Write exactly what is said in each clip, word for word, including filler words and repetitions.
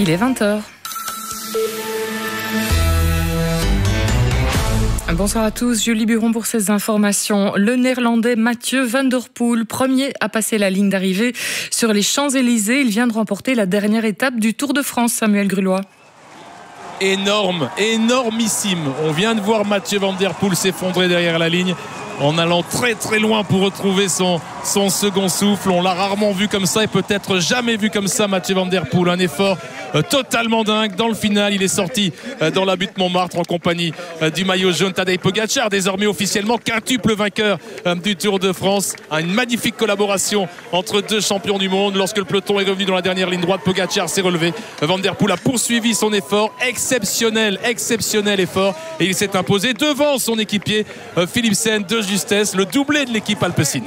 Il est vingt heures. Bonsoir à tous, Julie Buron pour ces informations. Le Néerlandais Mathieu van der Poel, premier à passer la ligne d'arrivée sur les Champs-Élysées. Il vient de remporter la dernière étape du Tour de France, Samuel Grulois. Énorme, énormissime. On vient de voir Mathieu van der Poel s'effondrer derrière la ligne en allant très très loin pour retrouver son, son second souffle. On l'a rarement vu comme ça et peut-être jamais vu comme ça Mathieu van der Poel. Un effort euh, totalement dingue. Dans le final, il est sorti euh, dans la butte Montmartre en compagnie euh, du maillot jaune Tadej Pogačar, désormais officiellement quintuple vainqueur euh, du Tour de France. Une magnifique collaboration entre deux champions du monde. Lorsque le peloton est revenu dans la dernière ligne droite, Pogačar s'est relevé. Van der Poel a poursuivi son effort. Exceptionnel, exceptionnel effort. Et il s'est imposé devant son équipier euh, Philipsen de justesse, le doublé de l'équipe alpecin.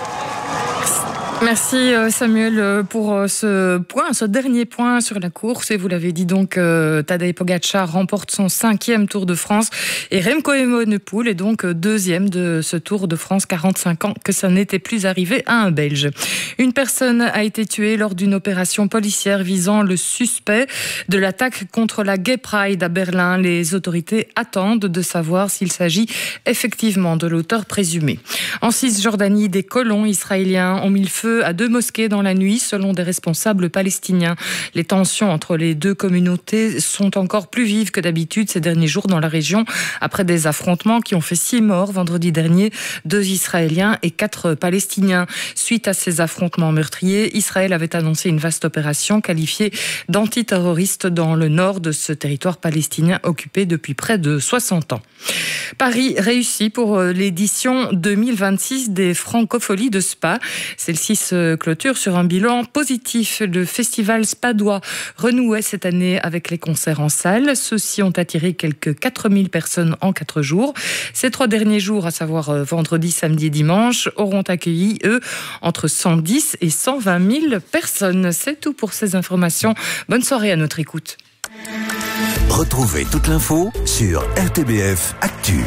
Merci Samuel pour ce point, ce dernier point sur la course. Et vous l'avez dit donc, Tadej Pogačar remporte son cinquième Tour de France et Remco Evenepoel est donc deuxième de ce Tour de France. quarante-cinq ans que ça n'était plus arrivé à un Belge. Une personne a été tuée lors d'une opération policière visant le suspect de l'attaque contre la Gay Pride à Berlin. Les autorités attendent de savoir s'il s'agit effectivement de l'auteur présumé. En Cisjordanie, des colons israéliens ont mis le feu à deux mosquées dans la nuit, selon des responsables palestiniens. Les tensions entre les deux communautés sont encore plus vives que d'habitude ces derniers jours dans la région, après des affrontements qui ont fait six morts vendredi dernier, deux Israéliens et quatre Palestiniens. Suite à ces affrontements meurtriers, Israël avait annoncé une vaste opération qualifiée d'antiterroriste dans le nord de ce territoire palestinien occupé depuis près de soixante ans. Paris réussit pour l'édition deux mille vingt-six des Francopholies de Spa. Celle-ci se clôture sur un bilan positif. Le festival spadois renouait cette année avec les concerts en salle. Ceux-ci ont attiré quelques quatre mille personnes en quatre jours. Ces trois derniers jours, à savoir vendredi, samedi et dimanche, auront accueilli, eux, entre cent dix et cent vingt mille personnes. C'est tout pour ces informations. Bonne soirée à notre écoute. Retrouvez toute l'info sur R T B F Actu.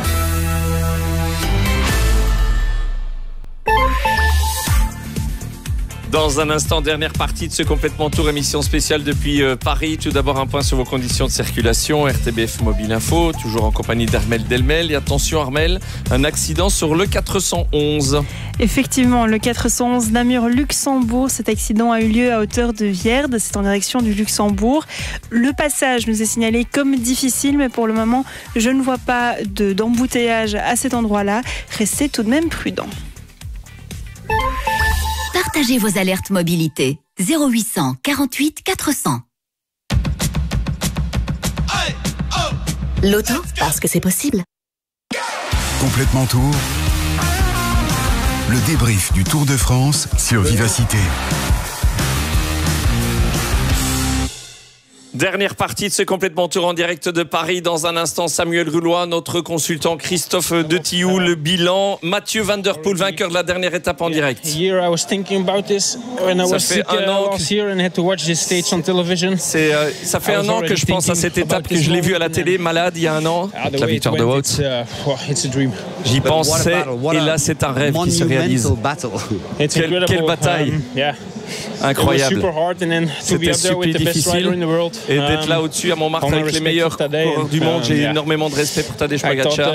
Dans un instant, dernière partie de ce Complètement Tour, émission spéciale depuis euh, Paris. Tout d'abord, un point sur vos conditions de circulation. R T B F Mobile Info, toujours en compagnie d'Armel Delmel. Et attention Armel, un accident sur le quatre cent onze. Effectivement, le quatre cent onze Namur-Luxembourg. Cet accident a eu lieu à hauteur de Vierde. C'est en direction du Luxembourg. Le passage nous est signalé comme difficile, mais pour le moment, je ne vois pas de, d'embouteillage à cet endroit-là. Restez tout de même prudents. Partagez vos alertes mobilité. zéro huit cent quarante-huit quatre cents. L'auto, parce que c'est possible. Complètement Tour. Le débrief du Tour de France sur Vivacité. Dernière partie de ce Complètement Tour en direct de Paris. Dans un instant, Samuel Grulois, notre consultant Christophe de Tillou, le bilan. Mathieu van der Poel, vainqueur de la dernière étape en direct. Ça fait un an que, c'est, euh, ça fait un an que je pense à cette étape, que je l'ai vue à la télé, malade, il y a un an, avec la victoire de Wout. J'y pensais, et là c'est un rêve qui se réalise. Quelle, quelle bataille! Incroyable. C'était super difficile. Et d'être là au-dessus à Montmartre avec les meilleurs coureurs du monde, j'ai énormément de respect pour Tadej Pogačar.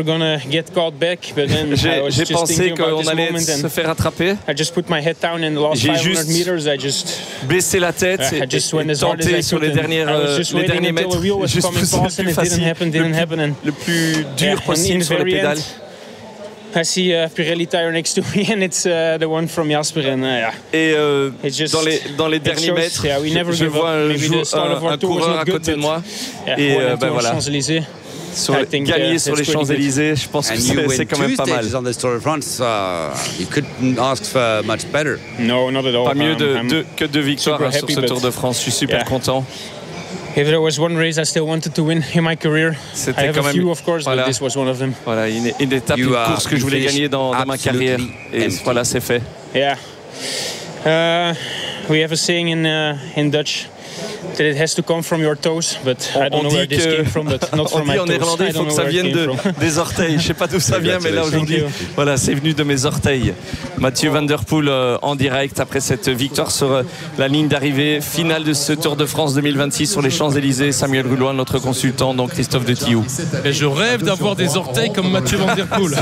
J'ai, j'ai pensé qu'on allait se faire attraper. J'ai juste baissé la tête et, et tenté sur les, dernières, euh, les derniers mètres, juste pousser le plus facile, le plus, le plus dur possible sur les pédales. I see a Pirelli tire next to me and it's uh, the one from Jasper and uh, yeah. Et euh, just, dans les dans les derniers shows, mètres, yeah, je, je vois un, un, un coureur à côté de moi yeah, et euh, ben voilà. Sur les, think, gagner uh, sur les Champs-Élysées, je pense que c'est, c'est quand même pas mal. On this Tour de France, uh, you couldn't ask for much better. No, not at all. Pas mieux de, um, de, que deux victoires sur ce Tour de France. Je suis super yeah. content. If there was one race I still wanted to win in my career, C'était I have quand a même, few, of course, voilà, but this was one of them. Voilà, une, une étape, you, une course que je voulais gagner dans, dans ma carrière. Et empty. Voilà, c'est fait. Yeah. Uh, we have a saying in uh, in Dutch. that it has to come from your toes, but I don't know where this came from, but not from my toes. On dit en néerlandais, il faut que ça vienne de, des orteils. Je sais pas d'où ça vient, mais là aujourd'hui, voilà, c'est venu de mes orteils. Mathieu Van Der Poel euh, en direct après cette victoire sur euh, la ligne d'arrivée finale de ce Tour de France deux mille vingt-six sur les Champs-Élysées. Samuel Ruloin, notre consultant, donc Christophe de Tillou. Et je rêve d'avoir des orteils comme Mathieu Van Der Poel.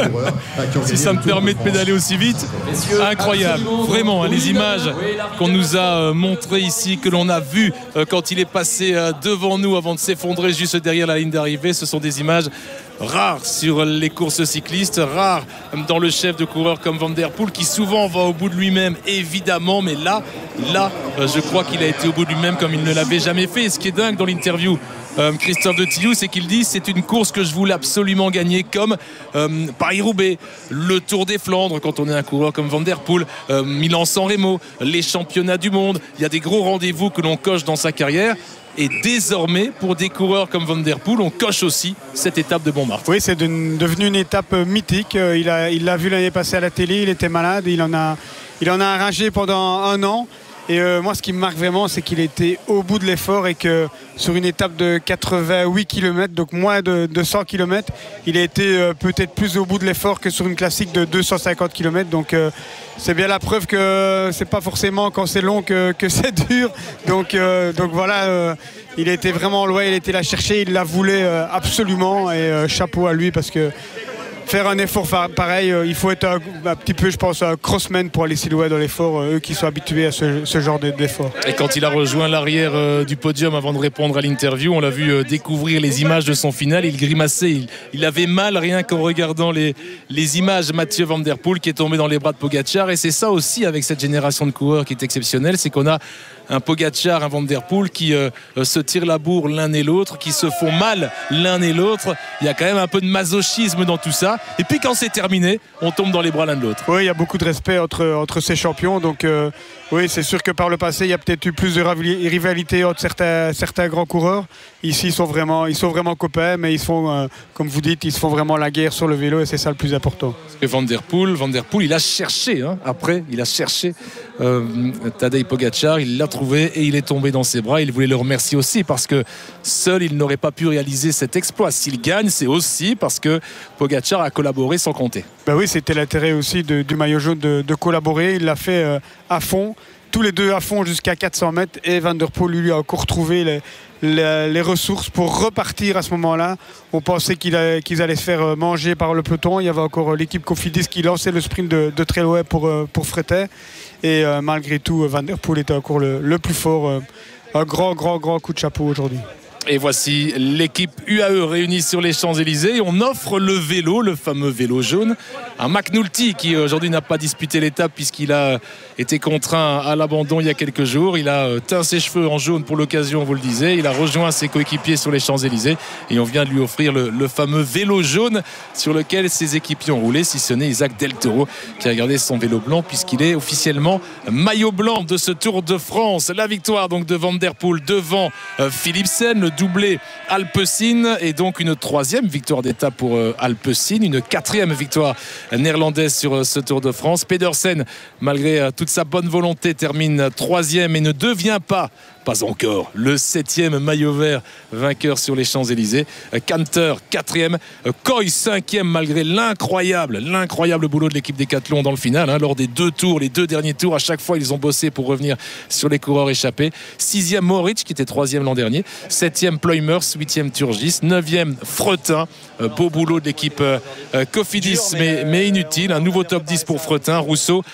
Si ça me permet de pédaler aussi vite, incroyable. Vraiment, hein, les images qu'on nous a montrées ici, que l'on a vues euh, quand il est passé euh, devant nous avant de s'effondrer juste derrière la ligne d'arrivée, ce sont des images rares sur les courses cyclistes, rares dans le chef de coureur comme Van Der Poel qui souvent va au bout de lui-même évidemment, mais là, là je crois qu'il a été au bout de lui-même comme il ne l'avait jamais fait. Et ce qui est dingue dans l'interview, euh, Christophe de Tillou, c'est qu'il dit c'est une course que je voulais absolument gagner comme euh, Paris-Roubaix, le Tour des Flandres quand on est un coureur comme Van Der Poel, euh, Milan-San Remo, les championnats du monde. Il y a des gros rendez-vous que l'on coche dans sa carrière. Et désormais, pour des coureurs comme Van Der Poel, on coche aussi cette étape de Montmartre. Oui, c'est devenu une étape mythique. Il a, il l'a vu l'année passée à la télé, il était malade, il en a, il en a arrangé pendant un an. Et euh, moi, ce qui me marque vraiment, c'est qu'il était au bout de l'effort et que sur une étape de quatre-vingt-huit kilomètres, donc moins de, de cent kilomètres, il a été euh, peut-être plus au bout de l'effort que sur une classique de deux cent cinquante kilomètres. Donc euh, c'est bien la preuve que c'est pas forcément quand c'est long que, que c'est dur. Donc, euh, donc voilà, euh, il a été vraiment loin, il a été la chercher, il la voulait euh, absolument. Et euh, chapeau à lui parce que faire un effort pareil, il faut être un, un petit peu, je pense, un crossman pour aller si loin dans l'effort, eux qui sont habitués à ce, ce genre d'effort. Et quand il a rejoint l'arrière euh, du podium avant de répondre à l'interview, on l'a vu euh, découvrir les images de son final. Il grimaçait, il, il avait mal rien qu'en regardant les, les images. Mathieu Van Der Poel qui est tombé dans les bras de Pogacar. Et c'est ça aussi avec cette génération de coureurs qui est exceptionnelle, c'est qu'on a un Pogacar, un Van Der Poel qui euh, se tirent la bourre l'un et l'autre, qui se font mal l'un et l'autre. Il y a quand même un peu de masochisme dans tout ça. Et puis quand c'est terminé, on tombe dans les bras l'un de l'autre. Oui, il y a beaucoup de respect entre, entre ces champions. Donc euh, oui, c'est sûr que par le passé, il y a peut-être eu plus de rivalité entre certains, certains grands coureurs. Ici, ils sont vraiment, ils sont vraiment copains, mais ils se font, euh, comme vous dites, ils se font vraiment la guerre sur le vélo et c'est ça le plus important. Parce que Van Der Poel, Van Der Poel, il a cherché, hein, après, il a cherché euh, Tadej Pogacar, il l'a trouvé et il est tombé dans ses bras. Il voulait le remercier aussi parce que seul, il n'aurait pas pu réaliser cet exploit. S'il gagne, c'est aussi parce que Pogacar a collaboré sans compter. Ben oui, c'était l'intérêt aussi de, du maillot jaune de, de collaborer. Il l'a fait euh, à fond. Tous les deux à fond jusqu'à quatre cents mètres et Van Der Poel lui a encore trouvé les, les, les ressources pour repartir à ce moment-là. On pensait qu'il a, qu'ils allaient se faire manger par le peloton. Il y avait encore l'équipe Cofidis qui lançait le sprint de, de très loin pour, pour Freitet. Et euh, malgré tout, Van Der Poel était encore le, le plus fort. Euh, un grand, grand, grand coup de chapeau aujourd'hui. Et voici l'équipe U A E réunie sur les Champs-Élysées. On offre le vélo, le fameux vélo jaune, à McNulty qui aujourd'hui n'a pas disputé l'étape puisqu'il a été contraint à l'abandon il y a quelques jours. Il a teint ses cheveux en jaune pour l'occasion, vous le disiez. Il a rejoint ses coéquipiers sur les Champs-Élysées et on vient de lui offrir le, le fameux vélo jaune sur lequel ses équipiers ont roulé, si ce n'est Isaac Del Toro qui a gardé son vélo blanc puisqu'il est officiellement maillot blanc de ce Tour de France. La victoire donc de Van Der Poel devant euh, Philipsen, le doublé Alpecin et donc une troisième victoire d'étape pour euh, Alpecin, une quatrième victoire néerlandaise sur euh, ce Tour de France. Pedersen, malgré euh, toute sa bonne volonté, termine troisième et ne devient pas Pas encore. Le septième maillot vert vainqueur sur les Champs-Élysées. Canter, quatrième. Coy, cinquième, malgré l'incroyable, l'incroyable boulot de l'équipe Decathlon dans le final. Hein, lors des deux tours, les deux derniers tours, à chaque fois, ils ont bossé pour revenir sur les coureurs échappés. Sixième, Moritz, qui était troisième l'an dernier. Septième, Pleumers. Huitième, Turgis. Neuvième, Fretin. Euh, beau boulot de l'équipe euh, Cofidis, mais, mais inutile. Un nouveau top dix pour Fretin. Rousseau,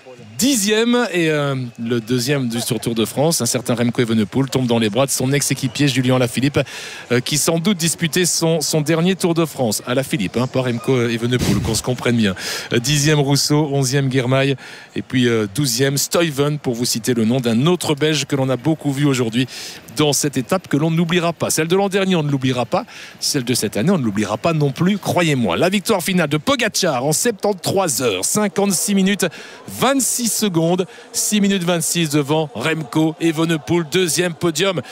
dixième et euh, le deuxième du sur Tour de France, un certain Remco Evenepoel tombe dans les bras de son ex-équipier Julien Alaphilippe euh, qui sans doute disputait son, son dernier Tour de France. Alaphilippe, hein, pas Remco Evenepoel, qu'on se comprenne bien. Euh, dixième Rousseau, onzième Guermail et puis euh, douzième Stuyven, pour vous citer le nom d'un autre Belge que l'on a beaucoup vu aujourd'hui dans cette étape que l'on n'oubliera pas. Celle de l'an dernier, on ne l'oubliera pas. Celle de cette année, on ne l'oubliera pas non plus, croyez-moi. La victoire finale de Pogacar en soixante-treize heures, cinquante-six minutes, vingt-six secondes, six minutes vingt-six devant Remco Evenepoel, deuxième podium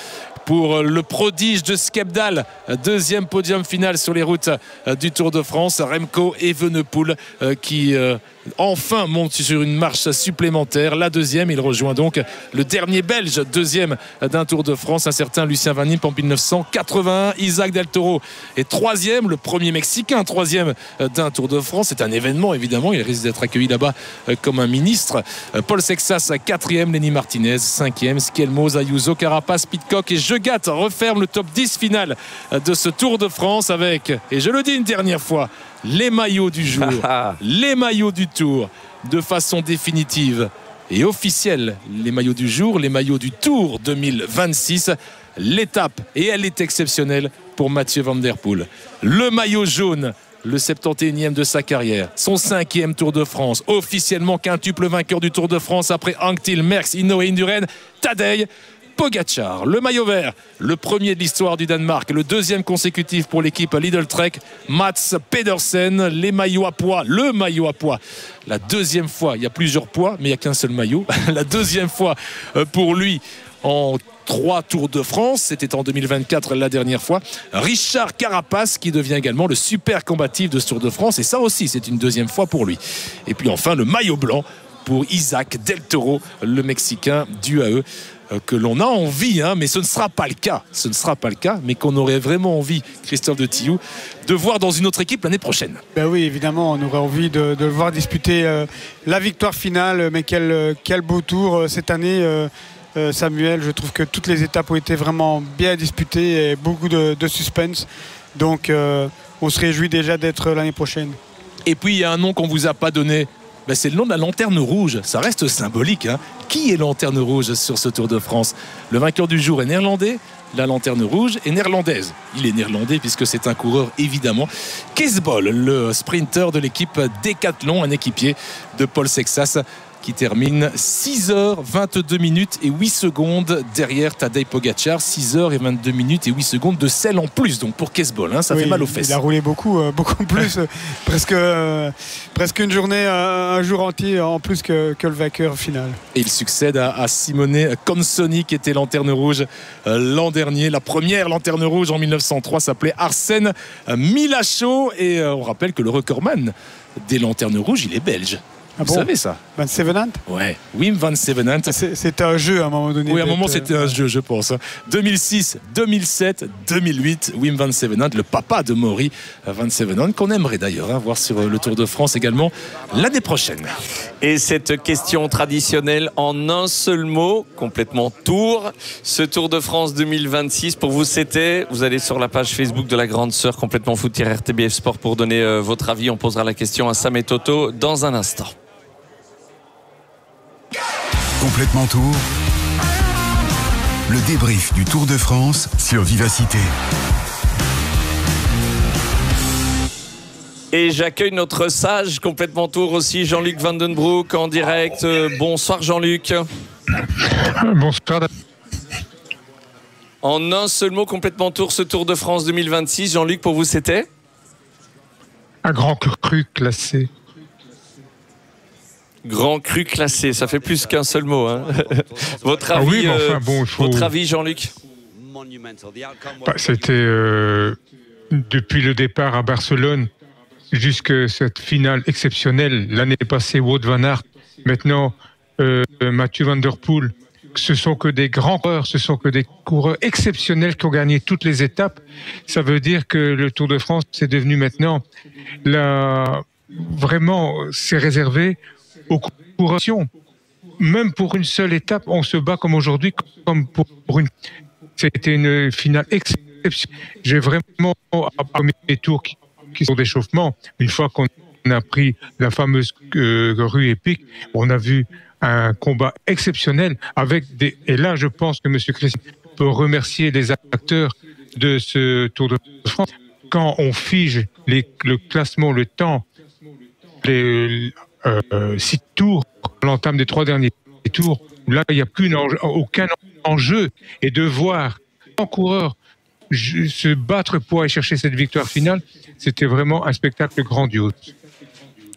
pour le prodige de Skepdal. Deuxième podium final sur les routes du Tour de France. Remco Evenepoel qui enfin monte sur une marche supplémentaire. La deuxième, il rejoint donc le dernier Belge, deuxième d'un Tour de France, un certain Lucien Van Impe en mille neuf cent quatre-vingt-un. Isaac Del Toro est troisième, le premier Mexicain, troisième d'un Tour de France. C'est un événement, évidemment. Il risque d'être accueilli là-bas comme un ministre. Paul Sexas, quatrième. Lenny Martinez, cinquième. Skelmoz, Ayuso, Carapaz, Pidcock et Jegat referment le top dix final de ce Tour de France avec, et je le dis une dernière fois, les maillots du jour, les maillots du Tour, de façon définitive et officielle. Les maillots du jour, les maillots du Tour deux mille vingt-six. L'étape, et elle est exceptionnelle pour Mathieu Van Der Poel. Le maillot jaune, le septante et unième de sa carrière, son cinquième Tour de France, officiellement quintuple vainqueur du Tour de France après Anctil, Merckx, Hinault et Indurain, Tadej Pogacar. Le maillot vert, le premier de l'histoire du Danemark, le deuxième consécutif pour l'équipe Lidl Trek, Mats Pedersen. Les maillots à poids, le maillot à poids, la deuxième fois, il y a plusieurs poids mais il n'y a qu'un seul maillot, la deuxième fois pour lui en trois Tours de France, c'était en deux mille vingt-quatre la dernière fois. Richard Carapaz qui devient également le super combatif de ce Tour de France, et ça aussi c'est une deuxième fois pour lui. Et puis enfin le maillot blanc pour Isaac Del Toro, le Mexicain du A E, que l'on a envie, hein, mais ce ne sera pas le cas, ce ne sera pas le cas, mais qu'on aurait vraiment envie, Christophe de Tillou, de voir dans une autre équipe l'année prochaine. Ben oui, évidemment, on aurait envie de, de le voir disputer euh, la victoire finale, mais quel, quel beau tour euh, cette année. Euh, euh, Samuel, je trouve que toutes les étapes ont été vraiment bien disputées et beaucoup de, de suspense, donc euh, on se réjouit déjà d'être l'année prochaine. Et puis il y a un nom qu'on ne vous a pas donné. Ben, c'est le nom de la lanterne rouge. Ça reste symbolique, hein. Qui est lanterne rouge sur ce Tour de France? Le vainqueur du jour est néerlandais. La lanterne rouge est néerlandaise. Il est néerlandais puisque c'est un coureur évidemment. Kees Bol, le sprinter de l'équipe Decathlon, un équipier de Paul Sexas, qui termine six heures vingt-deux minutes et huit secondes derrière Tadej Pogacar. six heures vingt-deux minutes et huit secondes de sel en plus, donc pour Kees Bol, hein, ça oui, fait mal aux fesses. Il a roulé beaucoup, euh, beaucoup plus, euh, presque, euh, presque une journée, euh, un jour entier en plus que, que le vainqueur final. Et il succède à, à Simone Consoni qui était lanterne rouge euh, l'an dernier. La première lanterne rouge en mille neuf cent trois s'appelait Arsène Milacho, et euh, on rappelle que le recordman des lanternes rouges, il est belge. Ah Vous bon savez ça? Van Sevenant? Ouais, Wim Van Sevenant. C'était un jeu à un moment donné. Oui, à un moment c'était un jeu, je pense. deux mille six, deux mille sept, deux mille huit, Wim Van Sevenant, le papa de Maury Van Sevenant, qu'on aimerait d'ailleurs hein, voir sur le Tour de France également l'année prochaine. Et cette question traditionnelle en un seul mot, complètement tour. Ce Tour de France deux mille vingt-six, pour vous c'était, vous allez sur la page Facebook de la Grande Sœur complètement foot-R T B F Sport pour donner euh, votre avis. On posera la question à Sam et Toto dans un instant. Complètement Tour. Le débrief du Tour de France sur Vivacité. Et j'accueille notre sage complètement tour aussi, Jean-Luc Vandenbroek en direct. Euh, bonsoir Jean-Luc. Bonsoir. En un seul mot, complètement tour, ce Tour de France deux mille vingt-six. Jean-Luc, pour vous c'était? Un grand cru classé. Grand cru classé, ça fait plus qu'un seul mot. Hein. Votre avis, ah oui, enfin, euh, bon, faut... votre avis, Jean-Luc? bah, C'était euh, depuis le départ à Barcelone jusqu'à cette finale exceptionnelle. L'année passée, Wout van Aert, maintenant euh, Mathieu Van Der Poel. Ce sont que des grands coureurs, ce sont que des coureurs exceptionnels qui ont gagné toutes les étapes. Ça veut dire que le Tour de France est devenu maintenant la... vraiment, c'est réservé aux coureurs. Même pour une seule étape, on se bat comme aujourd'hui, comme pour une. C'était une finale exceptionnelle. J'ai vraiment apprécié les tours qui, qui sont d'échauffement. Une fois qu'on a pris la fameuse euh, rue épique, on a vu un combat exceptionnel avec des. Et là, je pense que M. Christian peut remercier les acteurs de ce Tour de France. Quand on fige les, le classement, le temps, les Euh, six tours, l'entame des trois derniers tours, là il n'y a plus enjeu, aucun enjeu, et de voir un coureur se battre pour aller chercher cette victoire finale, c'était vraiment un spectacle grandiose.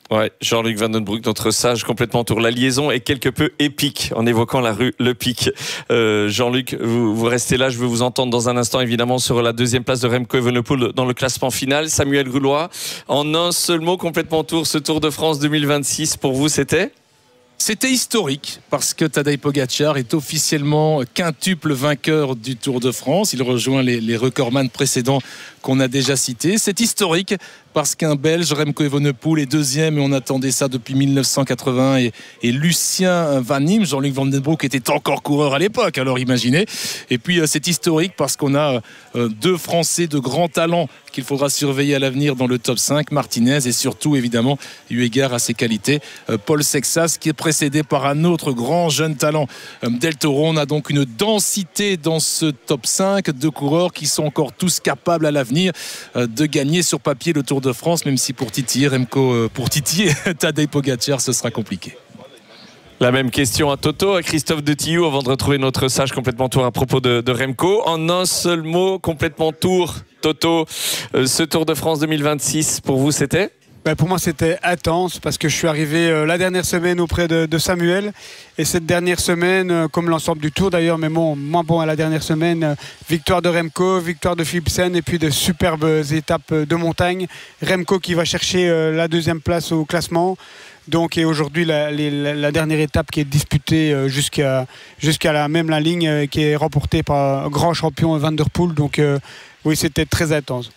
Ouais, Jean-Luc Vandenbroucq, notre sage complètement tour. La liaison est quelque peu épique en évoquant la rue Le Pic. Euh, Jean-Luc, vous, vous restez là, je veux vous entendre dans un instant évidemment sur la deuxième place de Remco Evenepoel dans le classement final. Samuel Grulois, en un seul mot complètement tour, ce Tour de France deux mille vingt-six pour vous c'était ? C'était historique parce que Tadej Pogačar est officiellement quintuple vainqueur du Tour de France. Il rejoint les, les recordman précédents qu'on a déjà cités. C'est historique parce qu'un Belge, Remco Evenepoel, est deuxième et on attendait ça depuis mille neuf cent quatre-vingts. Et, et Lucien Van Impe, Jean-Luc Vandenbroucq était encore coureur à l'époque, alors imaginez. Et puis c'est historique parce qu'on a deux Français de grand talent qu'il faudra surveiller à l'avenir dans le top cinq, Martinez et surtout évidemment, eu égard à ses qualités, Paul Sexas qui est précédé par un autre grand jeune talent, Del Toro. On a donc une densité dans ce top cinq de coureurs qui sont encore tous capables à l'avenir de gagner sur papier le Tour de France, même si pour titiller Remco, pour titiller Tadej Pogačar, ce sera compliqué. La même question à Toto, à Christophe de Tillou, avant de retrouver notre sage complètement tour à propos de, de Remco. En un seul mot, complètement tour, Toto, euh, ce Tour de France deux mille vingt-six, pour vous, c'était ? Ben pour moi, c'était intense parce que je suis arrivé euh, la dernière semaine auprès de, de Samuel. Et cette dernière semaine, euh, comme l'ensemble du Tour d'ailleurs, mais bon, moins bon à la dernière semaine, euh, victoire de Remco, victoire de Philipsen et puis de superbes étapes de montagne. Remco qui va chercher euh, la deuxième place au classement. Donc, et aujourd'hui, la, la, la dernière étape qui est disputée euh, jusqu'à, jusqu'à la, même la ligne euh, qui est remportée par un grand champion Van der Poel. Donc, euh, oui, c'était très intense.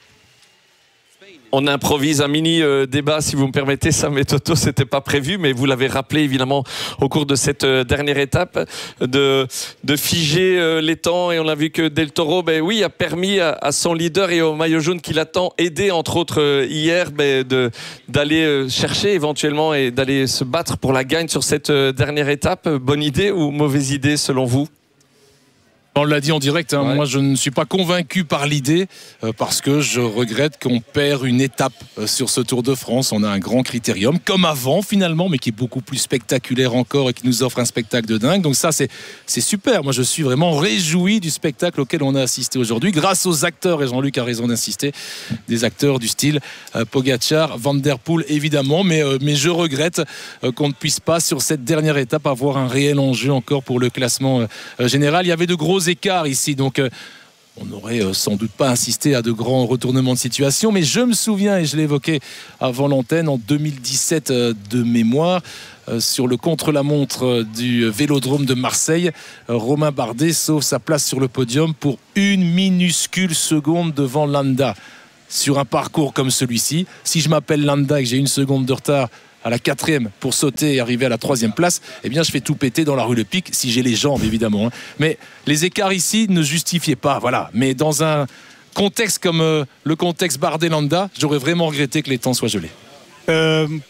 On improvise un mini euh, débat, si vous me permettez, Sam et Toto, c'était pas prévu, mais vous l'avez rappelé évidemment au cours de cette euh, dernière étape, de, de figer euh, les temps, et on a vu que Del Toro, ben oui, a permis à, à son leader et au maillot jaune qui l'attend, aidé entre autres euh, hier, ben, de, d'aller euh, chercher éventuellement et d'aller se battre pour la gagne sur cette euh, dernière étape. Bonne idée ou mauvaise idée selon vous ? On l'a dit en direct, hein. Ouais. Moi je ne suis pas convaincu par l'idée euh, parce que je regrette qu'on perd une étape euh, sur ce Tour de France. On a un grand critérium, comme avant finalement, mais qui est beaucoup plus spectaculaire encore et qui nous offre un spectacle de dingue. Donc ça c'est, c'est super. Moi je suis vraiment réjoui du spectacle auquel on a assisté aujourd'hui grâce aux acteurs, et Jean-Luc a raison d'insister, des acteurs du style euh, Pogačar, Van der Poel évidemment, mais, euh, mais je regrette euh, qu'on ne puisse pas sur cette dernière étape avoir un réel enjeu encore pour le classement euh, général. Il y avait de gros écarts ici, donc euh, on n'aurait euh, sans doute pas insisté à de grands retournements de situation, mais je me souviens, et je l'évoquais avant l'antenne, en deux mille dix-sept euh, de mémoire, euh, sur le contre-la-montre euh, du Vélodrome de Marseille, euh, Romain Bardet sauve sa place sur le podium pour une minuscule seconde devant Landa. Sur un parcours comme celui-ci, si je m'appelle Landa et que j'ai une seconde de retard à la quatrième pour sauter et arriver à la troisième place, eh bien je fais tout péter dans la rue Le Pic, si j'ai les jambes évidemment. Hein. Mais les écarts ici ne justifiaient pas, voilà. Mais dans un contexte comme euh, le contexte Bardet-Landa, j'aurais vraiment regretté que les temps soient gelés. Euh,